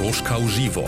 Kroška v živo.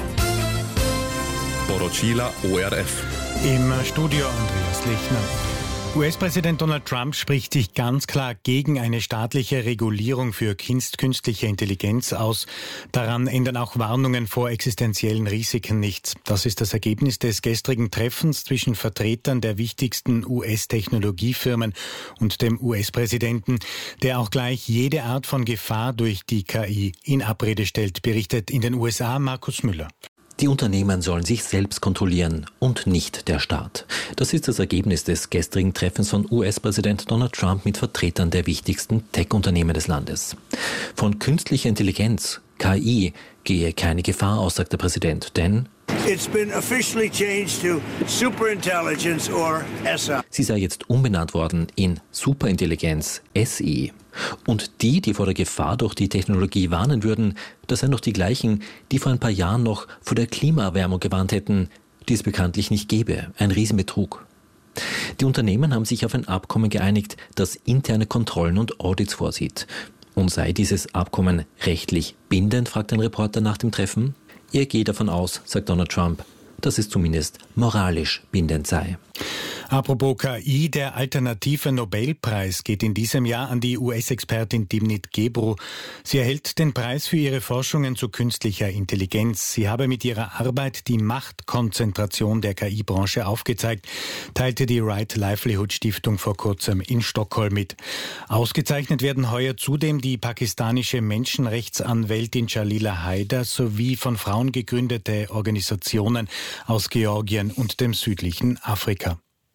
Poročila ORF. Im Studio Andreas Lechner. US-Präsident Donald Trump spricht sich ganz klar gegen eine staatliche Regulierung für künstliche Intelligenz aus. Daran ändern auch Warnungen vor existenziellen Risiken nichts. Das ist das Ergebnis des gestrigen Treffens zwischen Vertretern der wichtigsten US-Technologiefirmen und dem US-Präsidenten, der auch gleich jede Art von Gefahr durch die KI in Abrede stellt, berichtet in den USA Markus Müller. Die Unternehmen sollen sich selbst kontrollieren und nicht der Staat. Das ist das Ergebnis des gestrigen Treffens von US-Präsident Donald Trump mit Vertretern der wichtigsten Tech-Unternehmen des Landes. Von künstlicher Intelligenz, KI, gehe keine Gefahr aus, sagt der Präsident, denn It's been officially changed to Superintelligence or SI. Sie sei jetzt umbenannt worden in Superintelligenz, SI. Und die vor der Gefahr durch die Technologie warnen würden, das seien doch die gleichen, die vor ein paar Jahren noch vor der Klimaerwärmung gewarnt hätten, die es bekanntlich nicht gäbe. Ein Riesenbetrug. Die Unternehmen haben sich auf ein Abkommen geeinigt, das interne Kontrollen und Audits vorsieht. Und sei dieses Abkommen rechtlich bindend, fragt ein Reporter nach dem Treffen. Er gehe davon aus, sagt Donald Trump, dass es zumindest moralisch bindend sei. Apropos KI, der alternative Nobelpreis geht in diesem Jahr an die US-Expertin Timnit Gebru. Sie erhält den Preis für ihre Forschungen zu künstlicher Intelligenz. Sie habe mit ihrer Arbeit die Machtkonzentration der KI-Branche aufgezeigt, teilte die Right Livelihood Stiftung vor kurzem in Stockholm mit. Ausgezeichnet werden heuer zudem die pakistanische Menschenrechtsanwältin Jalila Haider sowie von Frauen gegründete Organisationen aus Georgien und dem südlichen Afrika.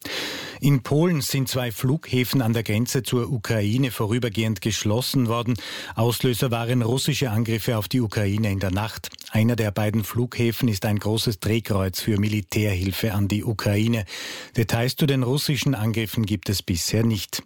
In Polen sind 2 Flughäfen an der Grenze zur Ukraine vorübergehend geschlossen worden. Auslöser waren russische Angriffe auf die Ukraine in der Nacht. Einer der beiden Flughäfen ist ein großes Drehkreuz für Militärhilfe an die Ukraine. Details zu den russischen Angriffen gibt es bisher nicht.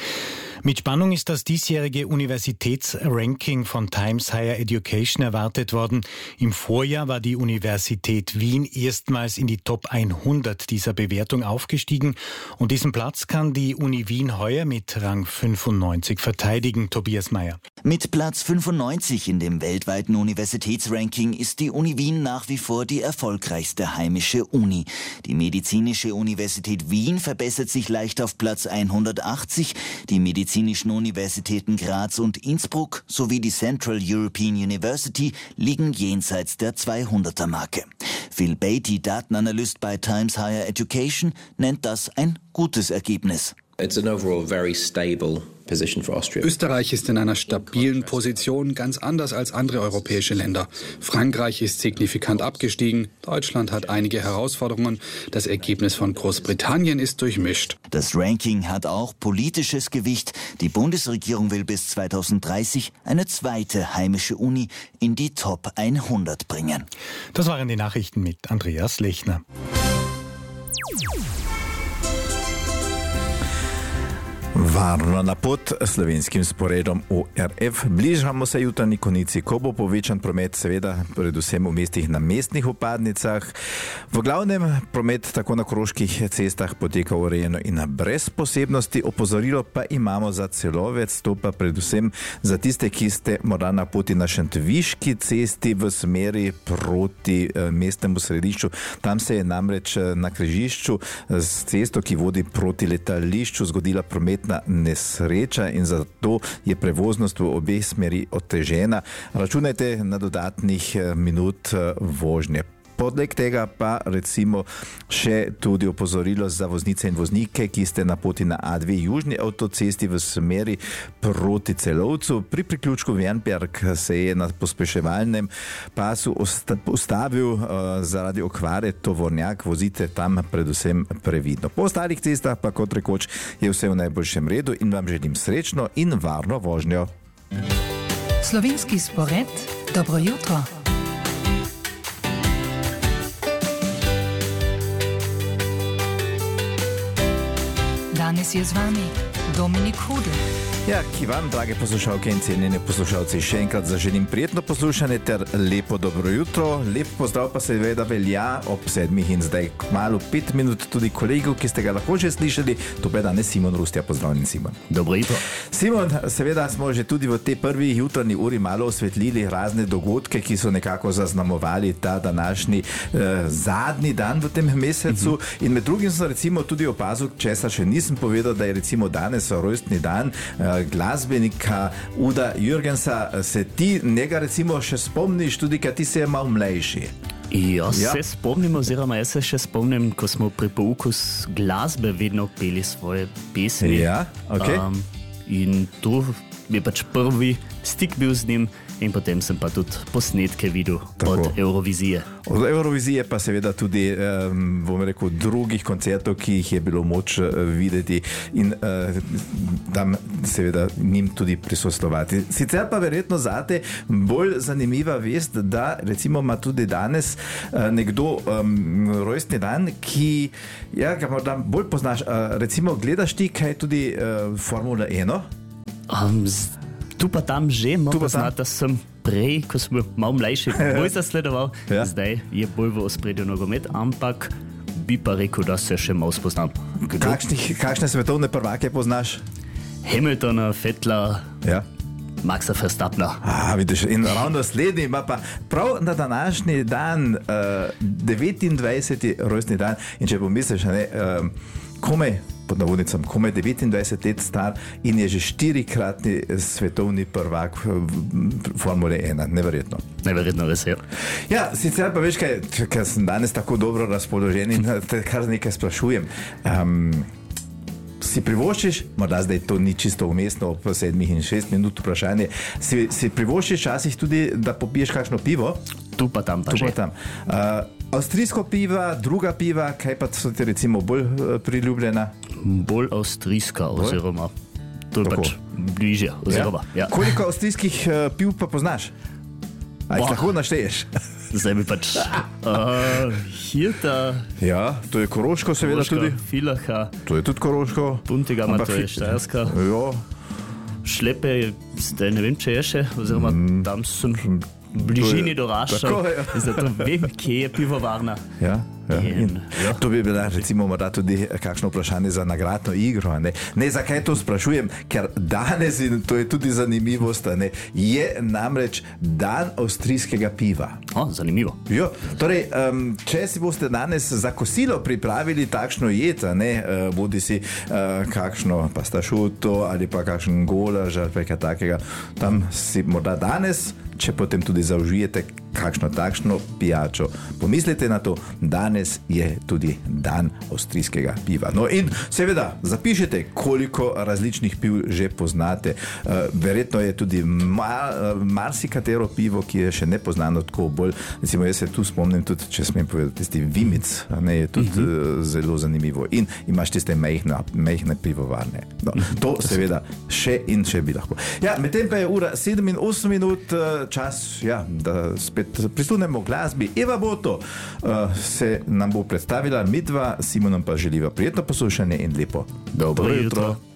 Mit Spannung ist das diesjährige Universitätsranking von Times Higher Education erwartet worden. Im Vorjahr war die Universität Wien erstmals in die Top 100 dieser Bewertung aufgestiegen. Und diesen Platz kann die Uni Wien heuer mit Rang 95 verteidigen. Tobias Meyer. Mit Platz 95 in dem weltweiten Universitätsranking ist die Uni Wien nach wie vor die erfolgreichste heimische Uni. Die Medizinische Universität Wien verbessert sich leicht auf Platz 180. Die medizinischen Universitäten Graz und Innsbruck sowie die Central European University liegen jenseits der 200er-Marke. Phil Beatty, Datenanalyst bei Times Higher Education, nennt das ein gutes Ergebnis. It's an overall very stable position for Austria. Österreich ist in einer stabilen Position, ganz anders als andere europäische Länder. Frankreich ist signifikant abgestiegen. Deutschland hat einige Herausforderungen. Das Ergebnis von Großbritannien ist durchmischt. Das Ranking hat auch politisches Gewicht. Die Bundesregierung will bis 2030 eine zweite heimische Uni in die Top 100 bringen. Das waren die Nachrichten mit Andreas Lechner. Varno na pot slovenskim sporedom ORF. Bližamo se jutranji konici, ko bo povečan promet, seveda predvsem v mestih na mestnih vpadnicah. V glavnem promet tako na kroških cestah poteka urejeno in brez posebnosti. Opozorilo pa imamo za Celovec, to pa predvsem za tiste, ki ste morda na poti na Šentviški cesti v smeri proti mestnemu središču. Tam se je namreč na križišču s cesto, ki vodi proti letališču, zgodila prometna nesreča in zato je prevoznost v obeh smeri otežena. Računajte na dodatnih minut vožnje. Poleg tega pa recimo še tudi opozorilo za voznice in voznike, ki ste na poti na A2 južni avtocesti v smeri proti Celovcu. Pri priključku Wernberg se je na pospeševalnem pasu ustavil zaradi okvare tovornjak. Vozite tam predvsem previdno. Po ostalih cestah pa kot rekoč je vse v najboljšem redu in vam želim srečno in varno vožnjo. Slovenski spored, dobro jutro. Danes je z vami Dominik Hudl. Ja, ki vam, drage poslušalke in cenjeni poslušalci, še enkrat zaželim prijetno poslušanje ter lepo dobro jutro. Lep pozdrav pa seveda velja ob 7 in zdaj kmalu 5 minut tudi kolegov, ki ste ga lahko že slišali. To pa je danes Simon Rustja. Pozdravljen, Simon. Dobro jutro. Simon, seveda smo že tudi v tej prvi jutranji uri malo osvetlili razne dogodke, ki so nekako zaznamovali ta današnji zadnji dan v tem mesecu. In med drugim sem recimo tudi opazil, česar še nisem povedal, da je recimo danes rojstni dan glasbenika Uda Jürgensa. Se ti njega recimo še spomniš, tudi kad ti se je malo mlajši? Jaz se spomnim, oziroma jaz se še spomnim, ko smo pri pouku glasbe vedno peli svoje pesmi. Ja, ok. In tu je pač prvi stik bil z njim. In potem sem pa tudi posnetke videl od Eurovizije. Od Eurovizije pa seveda tudi, bom rekel, drugih koncertov, ki jih je bilo moč videti in tam seveda njim tudi prisostovati. Sicer pa verjetno zate bolj zanimiva vest, da recimo ima tudi danes nekdo rojstni dan, ki ga morda bolj poznaš. Recimo gledaš ti kaj tudi Formula 1? Tu pa tam že, moram poznati, da sem prej, ko sem bil malo mlajši, bolj zasledoval. Zdaj je bolj v ospredju nogomet, ampak bi pa rekel, da se še malo spoznam. Kakšne svetovne prvake poznaš? Hamiltona, Vettla, Maxa Verstappena. Vidiš, in ravno slednji ima pa prav na današnji dan 29. rojstni dan. In če pomisliš, komaj 29 let star in je že 4-kratni svetovni prvak Formule 1. Neverjetno. Neverjetno, res je. Ja, sicer pa veš kaj, ker sem danes tako dobro razpoložen in te kar nekaj sprašujem. Si privoščiš, morda zdaj to ni čisto umestno ob 7 in 6 minut vprašanje, si privoščiš časih tudi, da popiješ kakšno pivo? Tu pa tam pa že. Avstrijsko piva, druga piva, kaj pa so ti recimo bolj priljubljena? Bolj avstrijska, oziroma to je pač bližje. Koliko avstrijskih piv pa poznaš? A jih lahko našteješ? Zdaj bi pač Hirta. Ja, to je Koroško seveda tudi. Villacher. To je tudi Koroško. Puntigama, to je Štajerska. Šlepe, zdaj ne vem, če je še, oziroma tam sem v bližini doraščal. Zato vem, kje je pivovarna. To bi bila recimo morda tudi kakšno vprašanje za nagradno igro. Ne, zakaj to sprašujem? Ker danes, in to je tudi zanimivost, je namreč dan avstrijskega piva. Zanimivo. Torej, če si boste danes za kosilo pripravili takšno jed, bodi si kakšno pastašuto ali pa kakšen golaž ali kaj takega, tam si morda danes, če potem tudi zaužijete kakšno takšno pijačo, pomislite na to, danes je tudi dan avstrijskega piva. No in seveda zapišite, koliko različnih piv že poznate. Verjetno je tudi marsikatero pivo, ki je še nepoznano tako bolj. Recimo jaz se tu spomnim tudi, če smem povedati, tisti Vimic, je tudi zelo zanimivo. In imaš tiste mehne pivovarne. No, to seveda še in še bi lahko. Ja, medtem pa je ura 7 in 8 minut, čas, da spet prisluhnemo glasbi. Eva Boto se nam bo predstavila, midva Simonom pa želiva prijetno poslušanje in lepo dobro jutro.